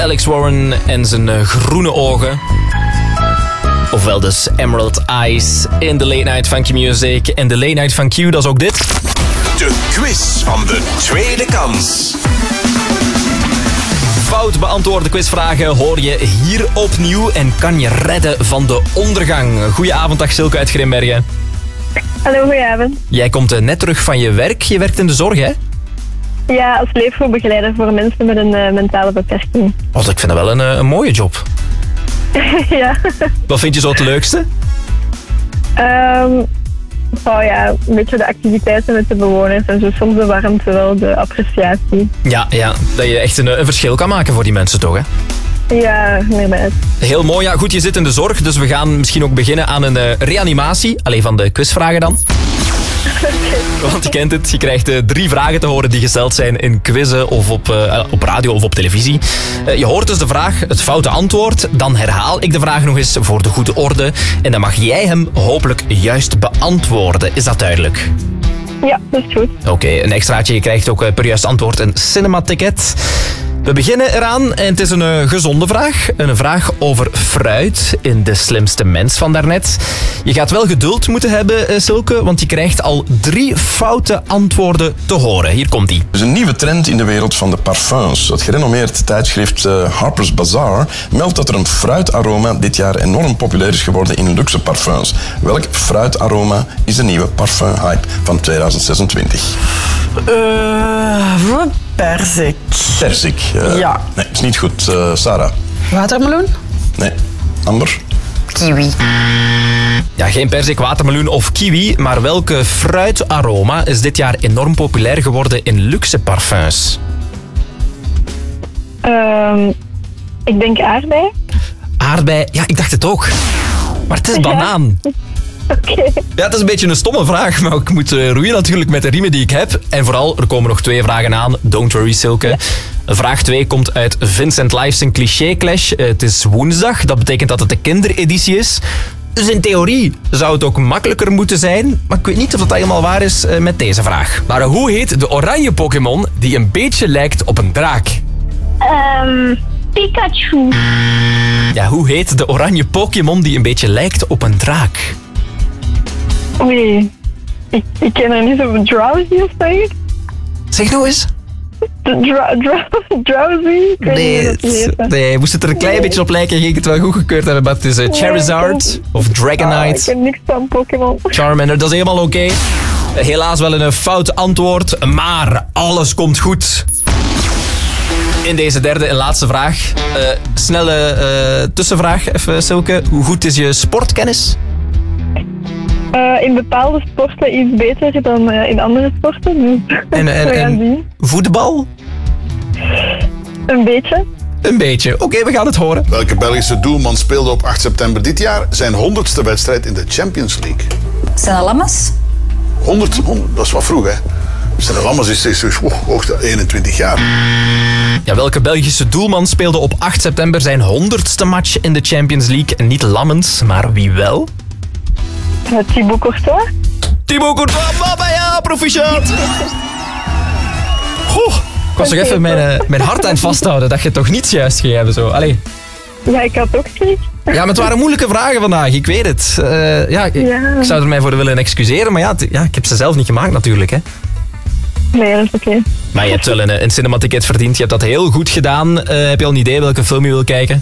Alex Warren en zijn groene ogen. Ofwel dus Emerald Eyes in de Late Night Funky Music. En de Late Night Funk Q, dat is ook dit. De quiz van de tweede kans. Fout beantwoorde quizvragen hoor je hier opnieuw en kan je redden van de ondergang. Goedenavond, dag Silke uit Grimbergen. Hallo, goedenavond. Jij komt net terug van je werk. Je werkt in de zorg, hè? Ja, als leefgroepbegeleider voor mensen met een mentale beperking. Oh, ik vind dat wel een mooie job. Ja. Wat vind je zo het leukste? Een beetje de activiteiten met de bewoners en zo. Soms de warmte wel, de appreciatie. Ja, dat je echt een verschil kan maken voor die mensen toch, hè? Ja, inderdaad. Heel mooi. Ja, goed, je zit in de zorg, dus we gaan misschien ook beginnen aan een reanimatie. Allee, van de quizvragen dan. Okay. Want je kent het, je krijgt 3 vragen te horen die gesteld zijn in quizzen of op radio of op televisie. Je hoort dus de vraag, het foute antwoord. Dan herhaal ik de vraag nog eens voor de goede orde. En dan mag jij hem hopelijk juist beantwoorden. Is dat duidelijk? Ja, dat is goed. Oké, een extraatje. Je krijgt ook per juist antwoord een cinematicket. We beginnen eraan en het is een gezonde vraag. Een vraag over fruit in De Slimste Mens van daarnet. Je gaat wel geduld moeten hebben, Silke, want je krijgt al 3 foute antwoorden te horen. Hier komt ie. Er is een nieuwe trend in de wereld van de parfums. Het gerenommeerd tijdschrift Harper's Bazaar meldt dat er een fruitaroma dit jaar enorm populair is geworden in luxe parfums. Welk fruitaroma is de nieuwe parfumhype van 2026? Perzik. Perzik. Ja. Nee, is niet goed. Sarah? Watermeloen? Nee. Amber? Kiwi. Ja, geen perzik, watermeloen of kiwi, maar welke fruitaroma is dit jaar enorm populair geworden in luxe parfums? Ik denk aardbei. Aardbei? Ja, ik dacht het ook. Maar het is banaan. Oké. Ja, het is een beetje een stomme vraag, maar ik moet roeien natuurlijk met de riemen die ik heb. En vooral, er komen nog 2 vragen aan. Don't worry, Silke. Ja. Vraag 2 komt uit Vincent Live's Cliché Clash. Het is woensdag, dat betekent dat het de kindereditie is. Dus in theorie zou het ook makkelijker moeten zijn. Maar ik weet niet of dat helemaal waar is met deze vraag. Maar hoe heet de oranje Pokémon die een beetje lijkt op een draak? Pikachu. Ja, hoe heet de oranje Pokémon die een beetje lijkt op een draak? Oei, ik ken er niet zo. Drowsy of zoiets? Zeg nou eens. Drowsy? Nee, moest het er een klein beetje op lijken, ging ik het wel goedgekeurd hebben. Maar het is Charizard of Dragonite. Ik ken niks van Pokémon. Charmander, dat is helemaal oké. Helaas wel een fout antwoord, maar alles komt goed. In deze derde en laatste vraag. Snelle tussenvraag, even Silke. Hoe goed is je sportkennis? In bepaalde sporten iets beter dan in andere sporten. Dus en voetbal? Een beetje. Een beetje. Oké, we gaan het horen. Welke Belgische doelman speelde op 8 september dit jaar zijn 100ste wedstrijd in de Champions League? Zijn Lammers? 100, dat is wat vroeg, hè? Zijn Lammers is 21 jaar. Ja, welke Belgische doelman speelde op 8 september zijn 100ste match in de Champions League? Niet Lammens, maar wie wel? Thibaut Courtois. Thibaut Courtois, mama, ja, proficiat! Goh, ik was toch even mijn hart aan het vasthouden dat je toch niets juist ging hebben. Zo. Allee. Ja, ik had ook schrik. Ja, maar het waren moeilijke vragen vandaag, ik weet het. Ik zou er mij voor willen excuseren, maar ik heb ze zelf niet gemaakt natuurlijk. Hè. Nee, dat is oké. Maar je hebt wel een cinematicket verdiend, je hebt dat heel goed gedaan. Heb je al een idee welke film je wil kijken?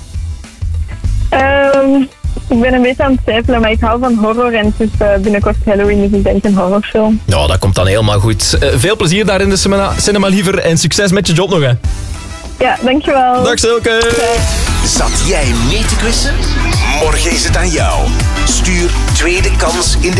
Ik ben een beetje aan het twijfelen, maar ik hou van horror en het is binnenkort Halloween, dus ik denk een horrorfilm. Nou, dat komt dan helemaal goed. Veel plezier daar in de cinema liever en succes met je job nog, hè. Ja, dankjewel. Dag Silke. Zat jij mee te quizzen? Morgen is het aan jou. Stuur tweede kans in de